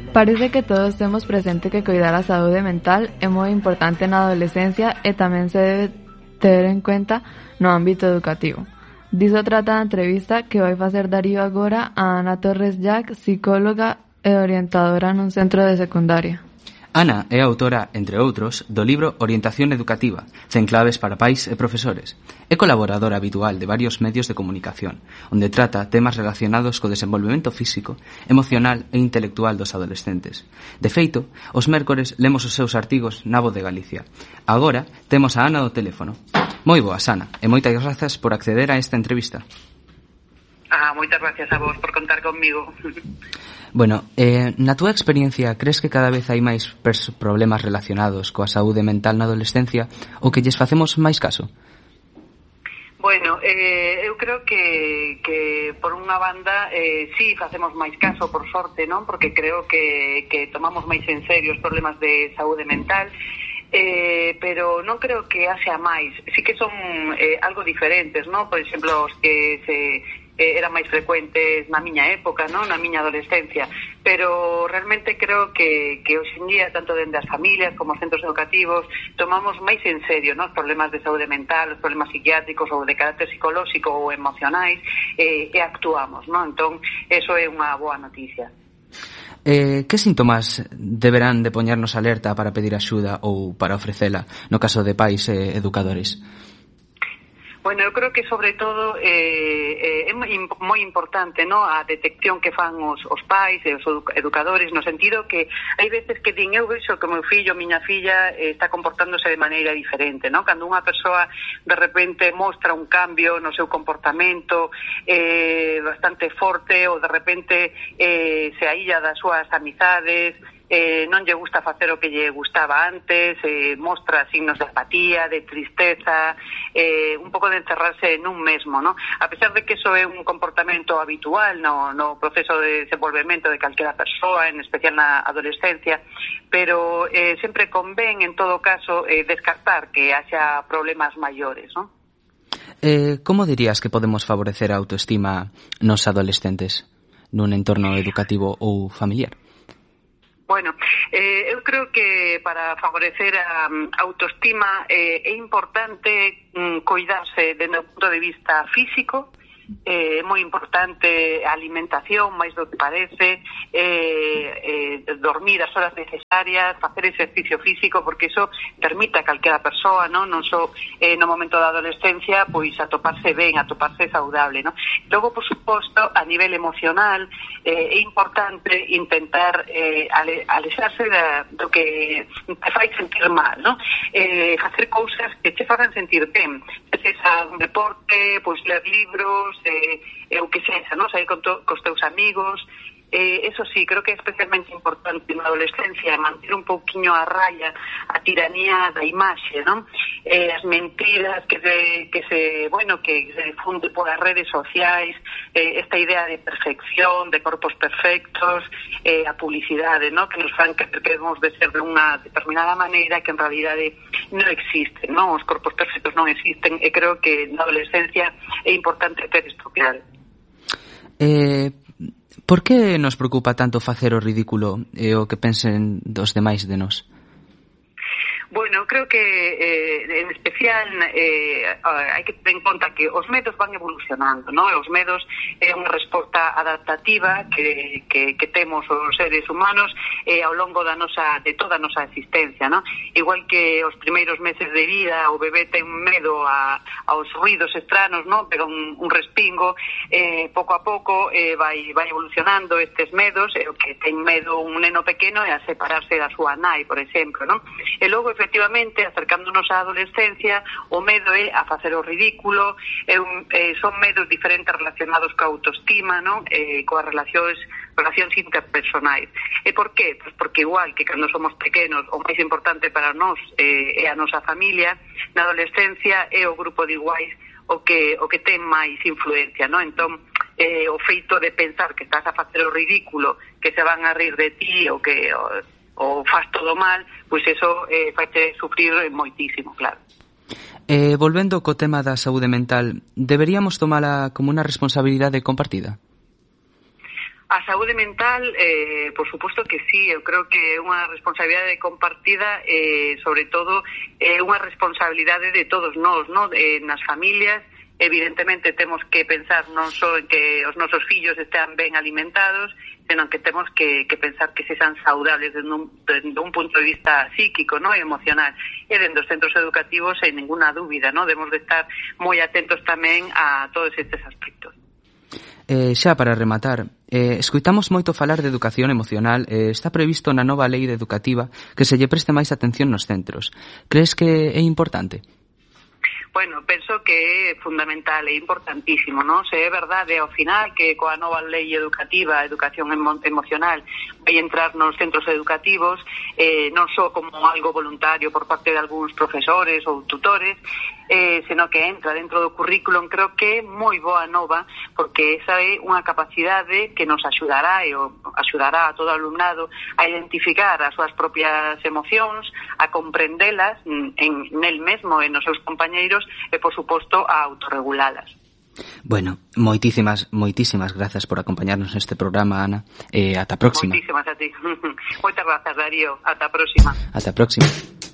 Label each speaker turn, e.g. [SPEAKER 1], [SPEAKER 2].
[SPEAKER 1] Parece que todos temos presente que coidar a saúde mental é moi importante na adolescencia e tamén se debe ter en cuenta no ámbito educativo. Diso trata a entrevista que vai facer Darío agora a Ana Torres Jack, psicóloga e orientadora nun centro de secundaria.
[SPEAKER 2] Ana é autora, entre outros, do libro Orientación Educativa, 100 claves para pais e profesores. É colaboradora habitual de varios medios de comunicación, onde trata temas relacionados co desenvolvemento físico, emocional e intelectual dos adolescentes. De feito, os mércores lemos os seus artigos na Voz de Galicia. Agora temos a Ana do teléfono. Moi boas, Ana, e moitas grazas por acceder a esta entrevista.
[SPEAKER 3] Moitas gracias a vos por contar conmigo.
[SPEAKER 2] Bueno, na túa experiencia, crees que cada vez hai máis problemas relacionados coa saúde mental na adolescencia ou que lles facemos máis caso?
[SPEAKER 3] Bueno, eu creo que por unha banda sí facemos máis caso, por sorte, non? Porque creo que tomamos máis en serio os problemas de saúde mental, pero non creo que haxa máis. Sí que son algo diferentes, non? Por exemplo, os que eran máis frecuentes na miña época, non? Na miña adolescencia, pero realmente creo que hoxe en día, tanto dende as familias como os centros educativos, tomamos máis en serio, non? Os problemas de saúde mental, os problemas psiquiátricos ou de carácter psicolóxico ou emocionais, e actuamos, non? Entón, eso é unha boa noticia.
[SPEAKER 2] Que síntomas deberán de poñernos alerta para pedir axuda ou para ofrecela, no caso de pais e educadores?
[SPEAKER 3] Bueno, eu creo que sobre todo é moi importante, no, a detección que fan os pais e os educadores, no sentido que hai veces que din, eu vexo que o meu fillo, miña filla está comportándose de maneira diferente, no? Cando unha persoa de repente mostra un cambio no seu comportamento bastante forte ou de repente se aílla das súas amizades, non lle gusta facer o que lle gustaba antes, mostra signos de apatía, de tristeza, un pouco de encerrarse nun mesmo, ¿no? A pesar de que eso é un comportamento habitual no proceso de desenvolvemento de calquera persoa, en especial na adolescencia, pero sempre convén, en todo caso, descartar que haxa problemas maiores, ¿no?
[SPEAKER 2] Como dirías que podemos favorecer a autoestima nos adolescentes nun entorno educativo ou familiar?
[SPEAKER 3] Bueno, eu creo que para favorecer a autoestima é importante coidarse desde o punto de vista físico, é moi importante a alimentación, máis do que parece, dormir as horas necesarias, facer exercicio físico, porque iso permite a calquera persoa, non só no momento da adolescencia, pois atoparse ben, atoparse saudable, non? Logo, por suposto, a nivel emocional, é importante intentar alexarse do que te fai sentir mal, non? Facer cousas que te fagan sentir ben, sexa un deporte, pois ler libros, o que sexa, non? Sair cos teus amigos. Eso sí, creo que é especialmente importante na adolescencia manter un pouquiño a raya a tiranía da imaxe, non? As mentiras que se difunde por as redes sociais, esta idea de perfección, de corpos perfectos, a publicidade, non? Que nos fan que debemos de ser de unha determinada maneira que en realidade non existen, non? Os corpos perfectos non existen e creo que na adolescencia é importante ter isto claro.
[SPEAKER 2] Por que nos preocupa tanto facer o ridículo e o que pensen dos demais de nós?
[SPEAKER 3] Bueno, creo que en especial hai que ter en conta que os medos van evolucionando, non? Os medos é unha resposta adaptativa que temos os seres humanos ao longo de toda a nosa existencia, non? Igual que os primeiros meses de vida o bebé ten medo aos ruidos estranos, non? Pero un respingo, pouco a pouco vai evolucionando estes medos, e o que ten medo un neno pequeno é a separarse da súa nai, por exemplo, non? E logo, efectivamente, acercándonos á adolescencia, o medo é a facer o ridículo, son medos diferentes relacionados coa autoestima, non? Coas relacións interpersonais. E por qué? Pues porque igual que cando somos pequenos, o máis importante para nós é a nosa familia, na adolescencia é o grupo de iguais o que ten máis influencia, non? Entón, o feito de pensar que estás a facer o ridículo, que se van a rir de ti ou que ou faz todo mal, pois eso faiche sufrir moitísimo, claro.
[SPEAKER 2] Volvendo co tema da saúde mental, deberíamos tomala como unha responsabilidade compartida?
[SPEAKER 3] A saúde mental, por suposto que sí, eu creo que é unha responsabilidade compartida, sobre todo é unha responsabilidade de todos nós, non? Nas familias, evidentemente temos que pensar non só en que os nosos fillos estean ben alimentados, senón que temos que pensar que se sean saudables dende un punto de vista psíquico, non? E emocional. E dentro dos centros educativos, sen ninguna dúbida, non? Debemos de estar moi atentos tamén a todos estes aspectos.
[SPEAKER 2] Xa para rematar, escoitamos moito falar de educación emocional, está previsto na nova lei educativa que se lle preste máis atención nos centros. Crees que é importante?
[SPEAKER 3] Bueno, penso que é fundamental e importantísimo, non? Se é verdade ao final que coa nova lei educativa, a educación emocional, vai entrar nos centros educativos, non só como algo voluntario por parte de algúns profesores ou tutores, senón que entra dentro do currículum. Creo que é moi boa nova, porque esa é unha capacidade que nos axudará e axudará a todo o alumnado a identificar as súas propias emocións, a comprendelas nel mesmo e nos seus compañeiros e, por suposto, a autorregulalas.
[SPEAKER 2] Bueno, moitísimas grazas por acompañarnos neste programa, Ana, e ata a próxima.
[SPEAKER 3] Moitísimas a ti. Moitas grazas, Darío. Ata a próxima.
[SPEAKER 2] Ata a próxima.